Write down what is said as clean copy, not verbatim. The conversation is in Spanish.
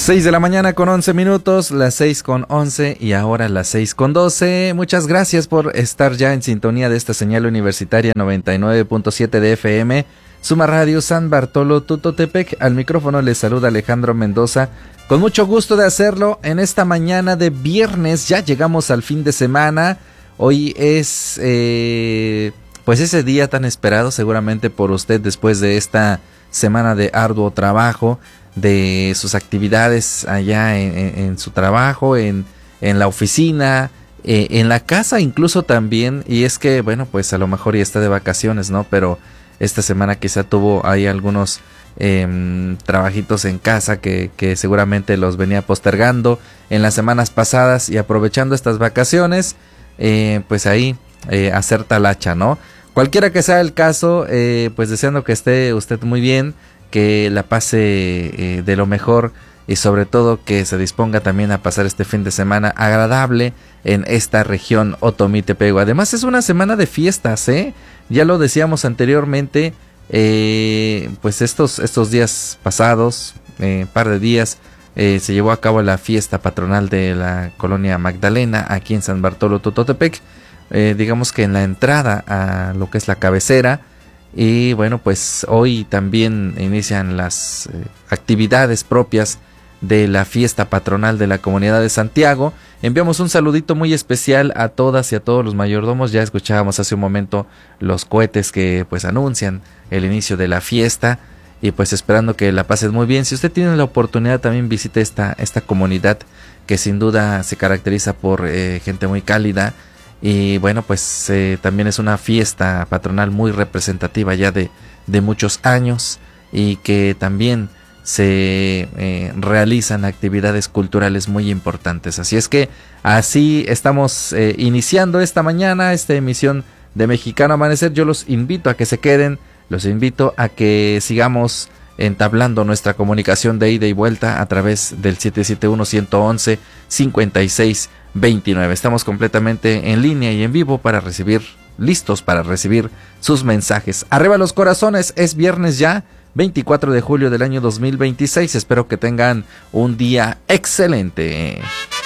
6 de la mañana con 11 minutos, las 6 con 11 y ahora las 6 con 12. Muchas gracias por estar ya en sintonía de esta señal universitaria 99.7 de FM. Suma Radio San Bartolo Tutotepec. Al micrófono les saluda Alejandro Mendoza. Con mucho gusto de hacerlo en esta mañana de viernes. Ya llegamos al fin de semana. Hoy es pues ese día tan esperado seguramente por usted después de esta semana de arduo trabajo, de sus actividades allá en su trabajo, en la oficina, en la casa incluso también. Y es que bueno, pues a lo mejor ya está de vacaciones, ¿no? Pero esta semana quizá tuvo ahí algunos trabajitos en casa que seguramente los venía postergando en las semanas pasadas, y aprovechando estas vacaciones, pues ahí hacer talacha, ¿no? Cualquiera que sea el caso, pues deseando que esté usted muy bien, que la pase de lo mejor, y sobre todo que se disponga también a pasar este fin de semana agradable en esta región Otomí-Tepego. Además es una semana de fiestas, ya lo decíamos anteriormente, pues estos días pasados, par de días, se llevó a cabo la fiesta patronal de la colonia Magdalena aquí en San Bartolo Tutotepec, digamos que en la entrada a lo que es la cabecera. Y bueno, pues hoy también inician las actividades propias de la fiesta patronal de la comunidad de Santiago. Enviamos un saludito muy especial a todas y a todos los mayordomos. Ya escuchábamos hace un momento los cohetes que pues anuncian el inicio de la fiesta, y pues esperando que la pases muy bien. Si usted tiene la oportunidad, también visite esta comunidad, que sin duda se caracteriza por gente muy cálida. Y bueno, pues también es una fiesta patronal muy representativa ya de muchos años, y que también se realizan actividades culturales muy importantes. Así es que así estamos iniciando esta mañana, esta emisión de Mexicano Amanecer. Yo los invito a que se queden, los invito a que sigamos entablando nuestra comunicación de ida y vuelta a través del 771-111-5629. Estamos completamente en línea y en vivo listos para recibir sus mensajes. Arriba los corazones, es viernes ya, 24 de julio del año 2026. Espero que tengan un día excelente.